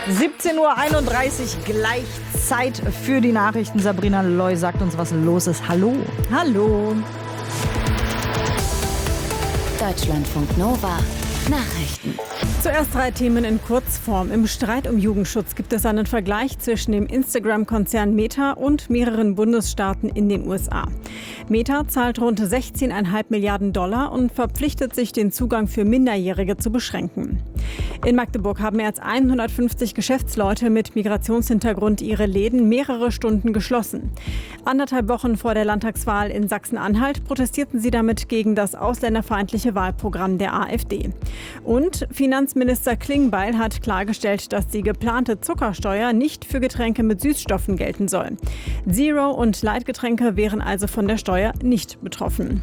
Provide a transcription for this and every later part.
17:31 Uhr, gleich Zeit für die Nachrichten. Sabrina Loy sagt uns, was los ist. Hallo. Hallo. Deutschlandfunk Nova. Nachrichten. Zuerst 3 Themen in Kurzform. Im Streit um Jugendschutz gibt es einen Vergleich zwischen dem Instagram-Konzern Meta und mehreren Bundesstaaten in den USA. Meta zahlt rund 16,5 Milliarden Dollar und verpflichtet sich, den Zugang für Minderjährige zu beschränken. In Magdeburg haben mehr als 150 Geschäftsleute mit Migrationshintergrund ihre Läden mehrere Stunden geschlossen. 1,5 Wochen vor der Landtagswahl in Sachsen-Anhalt protestierten sie damit gegen das ausländerfeindliche Wahlprogramm der AfD. Und Finanzminister Klingbeil hat klargestellt, dass die geplante Zuckersteuer nicht für Getränke mit Süßstoffen gelten soll. Zero- und Leitgetränke wären also von der Steuer nicht betroffen.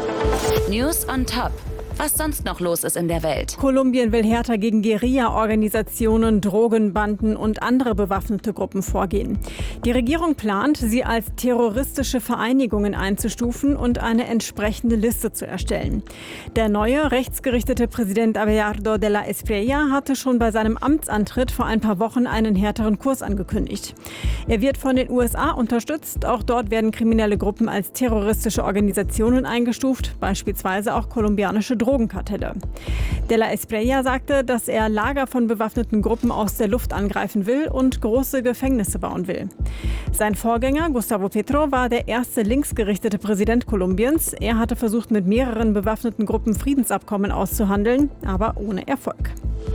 News on Top. Was sonst noch los ist in der Welt. Kolumbien will härter gegen Guerilla-Organisationen, Drogenbanden und andere bewaffnete Gruppen vorgehen. Die Regierung plant, sie als terroristische Vereinigungen einzustufen und eine entsprechende Liste zu erstellen. Der neue, rechtsgerichtete Präsident Abelardo de la Espriella hatte schon bei seinem Amtsantritt vor ein paar Wochen einen härteren Kurs angekündigt. Er wird von den USA unterstützt. Auch dort werden kriminelle Gruppen als terroristische Organisationen eingestuft, beispielsweise auch kolumbianische Drogenkartelle. De la Espriella sagte, dass er Lager von bewaffneten Gruppen aus der Luft angreifen will und große Gefängnisse bauen will. Sein Vorgänger Gustavo Petro war der erste linksgerichtete Präsident Kolumbiens. Er hatte versucht, mit mehreren bewaffneten Gruppen Friedensabkommen auszuhandeln, aber ohne Erfolg.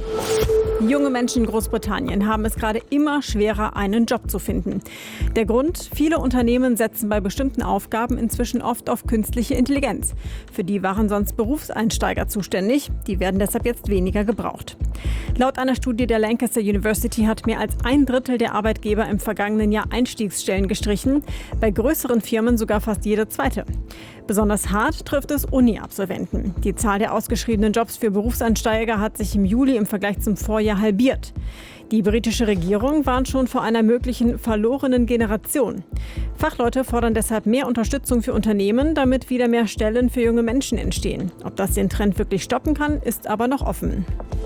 Junge Menschen in Großbritannien haben es gerade immer schwerer, einen Job zu finden. Der Grund: viele Unternehmen setzen bei bestimmten Aufgaben inzwischen oft auf künstliche Intelligenz. Für die waren sonst Berufseinsteiger zuständig. Die werden deshalb jetzt weniger gebraucht. Laut einer Studie der Lancaster University hat mehr als 1/3 der Arbeitgeber im vergangenen Jahr Einstiegsstellen gestrichen. Bei größeren Firmen sogar fast jede zweite. Besonders hart trifft es Uni-Absolventen. Die Zahl der ausgeschriebenen Jobs für Berufseinsteiger hat sich im Juli im Vergleich zum Vorjahr halbiert. Die britische Regierung warnt schon vor einer möglichen verlorenen Generation. Fachleute fordern deshalb mehr Unterstützung für Unternehmen, damit wieder mehr Stellen für junge Menschen entstehen. Ob das den Trend wirklich stoppen kann, ist aber noch offen.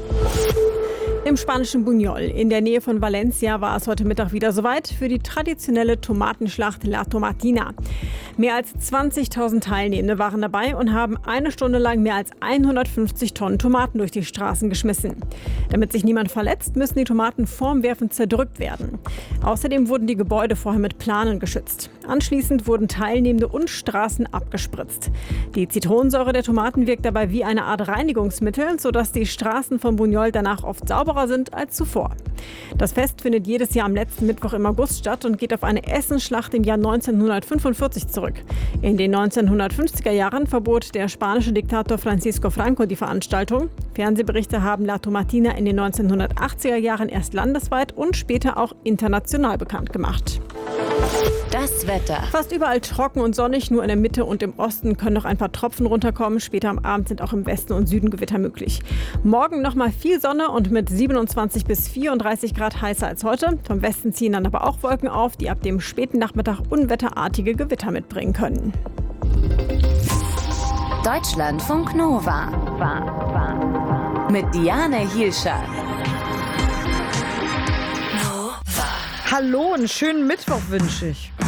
Im spanischen Buñol in der Nähe von Valencia war es heute Mittag wieder soweit für die traditionelle Tomatenschlacht La Tomatina. Mehr als 20.000 Teilnehmende waren dabei und haben eine Stunde lang mehr als 150 Tonnen Tomaten durch die Straßen geschmissen. Damit sich niemand verletzt, müssen die Tomaten vorm Werfen zerdrückt werden. Außerdem wurden die Gebäude vorher mit Planen geschützt. Anschließend wurden Teilnehmende und Straßen abgespritzt. Die Zitronensäure der Tomaten wirkt dabei wie eine Art Reinigungsmittel, sodass die Straßen von Buñol danach oft sauberer sind als zuvor. Das Fest findet jedes Jahr am letzten Mittwoch im August statt und geht auf eine Essensschlacht im Jahr 1945 zurück. In den 1950er Jahren verbot der spanische Diktator Francisco Franco die Veranstaltung. Fernsehberichte haben La Tomatina in den 1980er Jahren erst landesweit und später auch international bekannt gemacht. Das Wetter. Fast überall trocken und sonnig, nur in der Mitte und im Osten können noch ein paar Tropfen runterkommen. Später am Abend sind auch im Westen und Süden Gewitter möglich. Morgen nochmal viel Sonne und mit 27 bis 34 Grad heißer als heute. Vom Westen ziehen dann aber auch Wolken auf, die ab dem späten Nachmittag unwetterartige Gewitter mitbringen können. Deutschlandfunk Nova. Mit Diane Hielscher. Hallo, einen schönen Mittwoch wünsche ich.